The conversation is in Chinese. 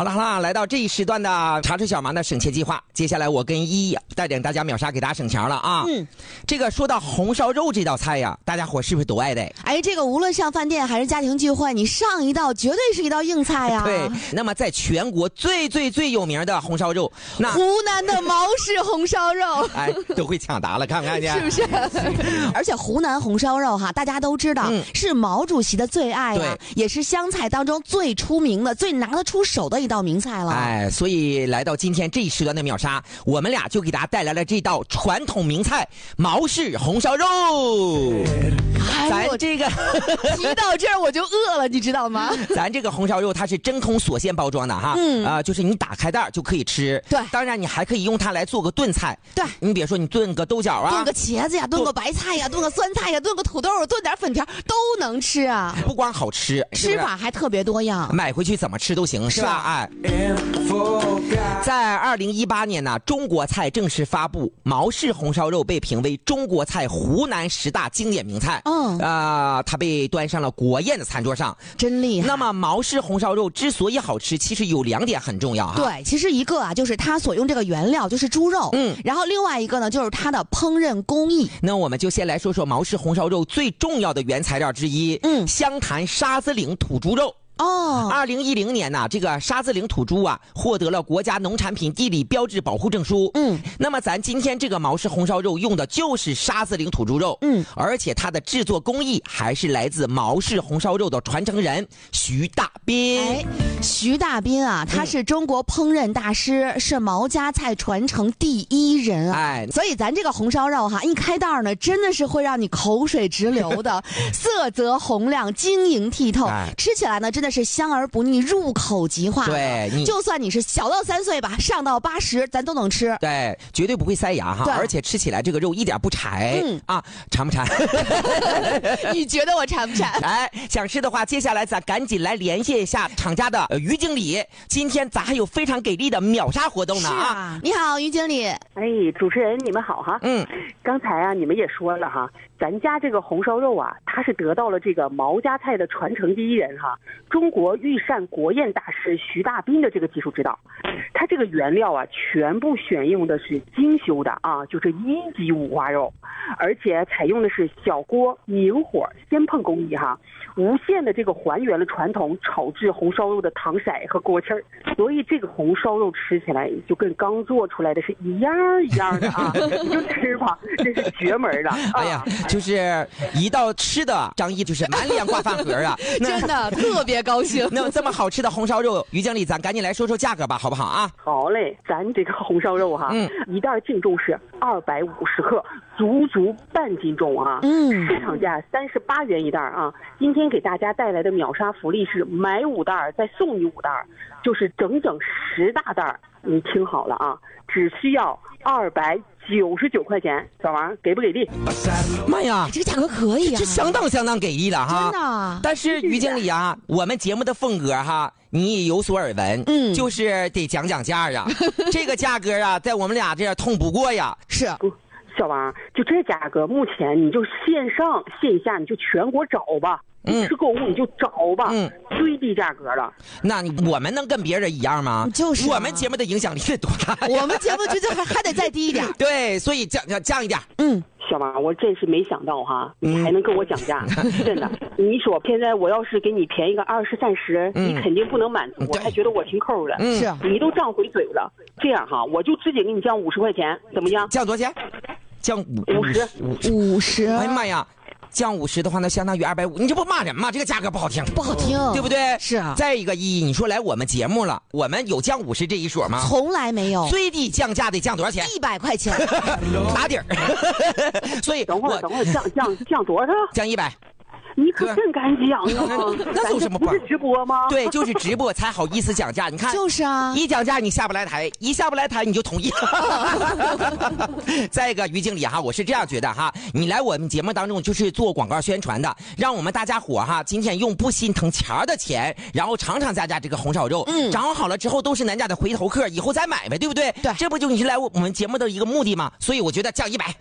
好了，来到这一时段的茶水小芒的省钱计划，接下来我跟依依带领大家秒杀给大家省钱了啊。这个说到红烧肉这道菜呀，大家伙是不是都爱的？ 哎，这个无论上饭店还是家庭聚会，你上一道绝对是一道硬菜呀。 对，那么在全国最有名的红烧肉，那湖南的毛氏红烧肉， 哎，都会抢答了，看不看见？ 是不是？而且湖南红烧肉哈，大家都知道、是毛主席的最爱呀，也是湘菜当中最出名的、最拿得出手的一道名菜了。 哎，所以来到今天这一时段的秒杀，我们俩就给大家带来了这道传统名菜毛氏红烧肉。咱这个提到这儿我就饿了，你知道吗？ 咱这个红烧肉它是真空锁线包装的哈，就是你打开袋就可以吃。 对， 当然你还可以用它来做个炖菜。 对， 你比如说你炖个豆角啊， 炖个茄子呀，炖个白菜呀，炖个酸菜呀，炖个土豆，炖点粉条都能吃啊。 不光好吃， 吃法还特别多样， 买回去怎么吃都行，是吧？哎，在2018年呢，中国菜正式发布，毛氏红烧肉被评为中国菜湖南10大经典名菜。它被端上了国宴的餐桌上， 真厉害。 那么毛氏红烧肉之所以好吃，其实有2点很重要哈。 对，其实一个啊，就是它所用这个原料就是猪肉，然后另外一个呢，就是它的烹饪工艺。 那我们就先来说说毛氏红烧肉最重要的原材料之一，湘潭沙子岭土猪肉。2010年呢，这个沙子岭土猪啊，获得了国家农产品地理标志保护证书。那么咱今天这个毛氏红烧肉用的就是沙子岭土猪肉。而且它的制作工艺还是来自毛氏红烧肉的传承人徐大斌。 哎，徐大斌啊，他是中国烹饪大师，是毛家菜传承第1人啊。 哎， 所以咱这个红烧肉哈，一开袋呢，真的是会让你口水直流的，色泽红亮，晶莹剔透，吃起来呢，真的是香而不腻，入口即化。 对， 就算你是小到3岁吧，上到80，咱都能吃。 对，绝对不会塞牙哈，而且吃起来这个肉一点不柴。馋不馋？ 你觉得我馋不馋？ 哎，想吃的话，接下来咱赶紧来联系一下厂家的于经理。今天咱还有非常给力的秒杀活动呢啊！ 你好，于经理。 哎，主持人你们好哈。刚才啊你们也说了哈，咱家这个红烧肉啊，它是得到了这个毛家菜的传承第1人哈，中国御膳国宴大师徐大斌的这个技术指导。它这个原料啊，全部选用的是精修的啊，就是1级五花肉，而且采用的是小锅明火先烹工艺哈，无限的这个还原了传统炒制红烧肉的糖色和锅气儿，所以这个红烧肉吃起来就跟刚做出来的是一样一样的啊，你就吃吧，这是绝门的。 哎呀，就是一道吃的，张毅就是满脸挂饭盒啊， 真的特别高兴。 那这么好吃的红烧肉，于经理，咱赶紧来说说价格吧，好不好啊？ 好嘞，咱这个红烧肉哈，一袋净重是250克，足半斤重啊。市场价38元一袋啊。今天给大家带来的秒杀福利是买5袋再送你5袋，就是整10大袋。你听好了啊，只需要299块钱，小王给不给力？ 妈呀， 这个价格可以啊， 这相当给力了哈！ 真的。 但是于经理啊，我们节目的风格哈，你也有所耳闻，就是得讲价呀。这个价格啊，在我们俩这通不过呀。 是。 小王，就这价格，目前你就线上线下你就全国找吧。吃购物你就找吧，最低价格了。 那我们能跟别人一样吗？ 就是我们节目的影响力是多大呀？ 我们节目就还得再低一点。 对，所以降一点。 小王，我真是没想到哈，你还能跟我讲价，真的。你说现在我要是给你便宜个20、30，你肯定不能满足，我还觉得我挺抠的。 是， 你都张回嘴了。这样哈，我就直接给你降50块钱，怎么样？ 降多少钱？降 50。 哎呀妈呀！降50的话，那相当于250，你这不骂人吗？这个价格不好听，对不对？ 是啊。 再一个你说来我们节目了，我们有降50这一说吗？ 从来没有。 最低降价得降多少钱 ？100块钱， 打底儿。所以等会儿降多少？ 降100。 你可真敢讲啊！ 那有什么不是直播吗？ 对，就是直播才好意思讲价。你看， 就是啊， 一讲价你下不来台，一下不来台你就同意了。再一个，于经理哈，我是这样觉得哈，你来我们节目当中就是做广告宣传的，让我们大家伙哈，今天用不心疼钱的钱，然后尝尝咱家这个红烧肉，长好了之后都是咱家的回头客，以后再买呗，对不对？ 对， 这不就是来我们节目的一个目的吗？所以我觉得降100。